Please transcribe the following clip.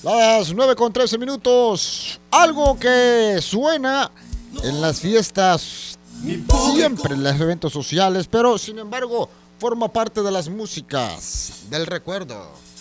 Las 9:13. Algo que suena en las fiestas, siempre en los eventos sociales, pero sin embargo forma parte de las músicas del recuerdo.